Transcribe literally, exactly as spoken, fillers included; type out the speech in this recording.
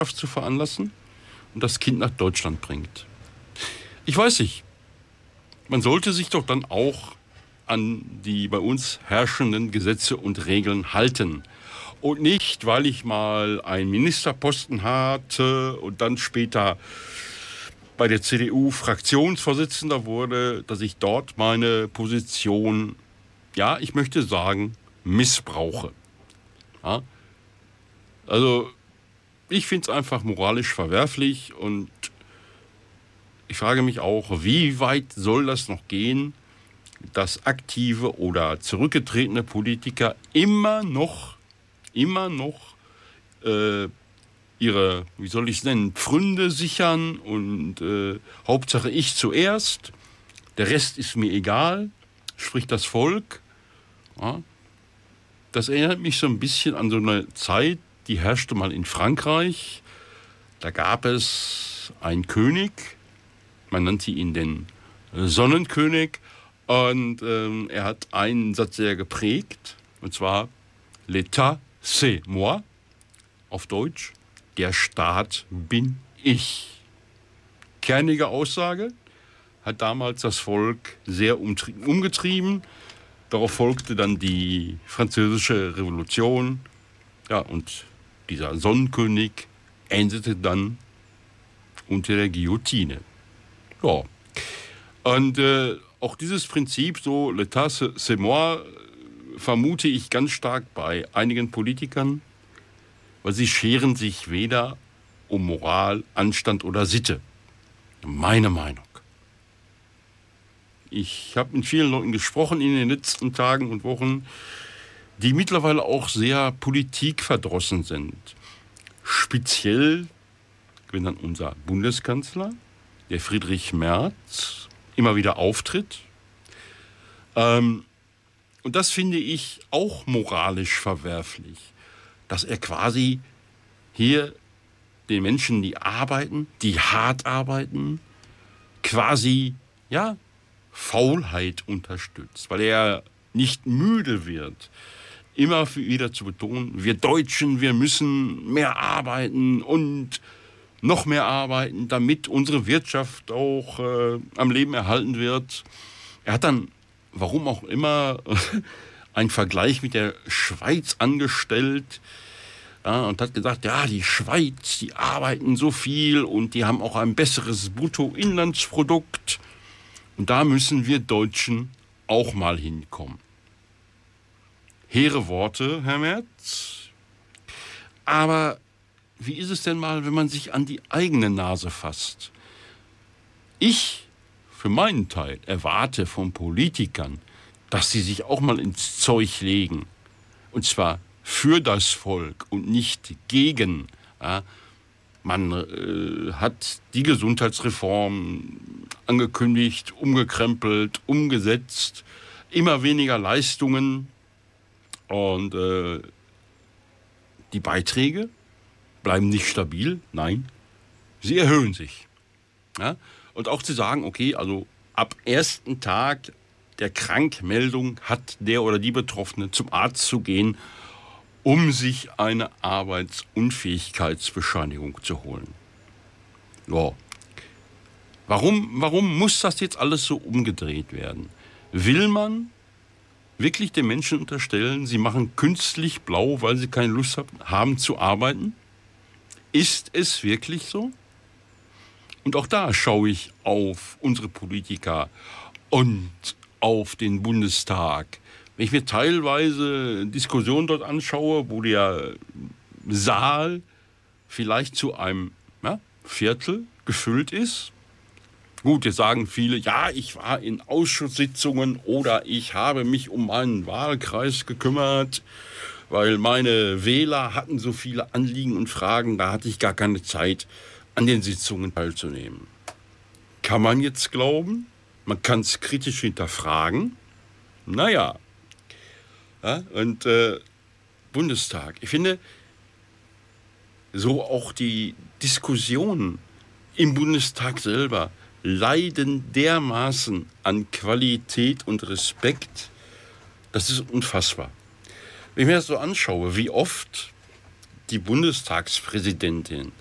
zu veranlassen und das Kind nach Deutschland bringt. Ich weiß nicht, man sollte sich doch dann auch an die bei uns herrschenden Gesetze und Regeln halten. Und nicht, weil ich mal einen Ministerposten hatte und dann später bei der C D U Fraktionsvorsitzender wurde, dass ich dort meine Position, ja, ich möchte sagen, missbrauche. Ja? Also, ich finde es einfach moralisch verwerflich und ich frage mich auch, wie weit soll das noch gehen, dass aktive oder zurückgetretene Politiker immer noch, immer noch äh, ihre, wie soll ich es nennen, Pfründe sichern und äh, Hauptsache ich zuerst, der Rest ist mir egal, sprich das Volk. Ja. Das erinnert mich so ein bisschen an so eine Zeit, die herrschte mal in Frankreich. Da gab es einen König, man nannte ihn den Sonnenkönig, und ähm, er hat einen Satz sehr geprägt, und zwar L'État, c'est moi, auf Deutsch, der Staat bin ich. Kernige Aussage, hat damals das Volk sehr umgetrieben. Darauf folgte dann die französische Revolution. Ja, und dieser Sonnenkönig endete dann unter der Guillotine. Ja. Und äh, auch dieses Prinzip, so L'État, c'est moi, vermute ich ganz stark bei einigen Politikern, weil sie scheren sich weder um Moral, Anstand oder Sitte. Meine Meinung. Ich habe mit vielen Leuten gesprochen in den letzten Tagen und Wochen, die mittlerweile auch sehr politikverdrossen sind. Speziell, wenn dann unser Bundeskanzler, der Friedrich Merz, immer wieder auftritt. Ähm, und das finde ich auch moralisch verwerflich, dass er quasi hier den Menschen, die arbeiten, die hart arbeiten, quasi, ja, Faulheit unterstützt, weil er nicht müde wird, immer wieder zu betonen, wir Deutschen, wir müssen mehr arbeiten und noch mehr arbeiten, damit unsere Wirtschaft auch äh, am Leben erhalten wird. Er hat dann, warum auch immer, einen Vergleich mit der Schweiz angestellt, ja, und hat gesagt, ja, die Schweiz, die arbeiten so viel und die haben auch ein besseres Bruttoinlandsprodukt. Und da müssen wir Deutschen auch mal hinkommen. Hehre Worte, Herr Merz. Aber wie ist es denn mal, wenn man sich an die eigene Nase fasst? Ich, für meinen Teil, erwarte von Politikern, dass sie sich auch mal ins Zeug legen. Und zwar für das Volk und nicht gegen. Ja, man äh, hat die Gesundheitsreform angekündigt, umgekrempelt, umgesetzt, immer weniger Leistungen und äh, die Beiträge bleiben nicht stabil, nein, sie erhöhen sich. Ja? Und auch zu sagen, okay, also ab ersten Tag der Krankmeldung hat der oder die Betroffene zum Arzt zu gehen, um sich eine Arbeitsunfähigkeitsbescheinigung zu holen. Ja. Warum, warum muss das jetzt alles so umgedreht werden? Will man wirklich den Menschen unterstellen, sie machen künstlich blau, weil sie keine Lust haben zu arbeiten? Ist es wirklich so? Und auch da schaue ich auf unsere Politiker und auf den Bundestag. Wenn ich mir teilweise Diskussionen dort anschaue, wo der Saal vielleicht zu einem ja, Viertel gefüllt ist. Gut, jetzt sagen viele, ja, ich war in Ausschusssitzungen oder ich habe mich um meinen Wahlkreis gekümmert, weil meine Wähler hatten so viele Anliegen und Fragen, da hatte ich gar keine Zeit, an den Sitzungen teilzunehmen. Kann man jetzt glauben? Man kann es kritisch hinterfragen. Naja, ja, und äh, Bundestag. Ich finde, so auch die Diskussionen im Bundestag selber leiden dermaßen an Qualität und Respekt, das ist unfassbar. Wenn ich mir das so anschaue, wie oft die Bundestagspräsidentin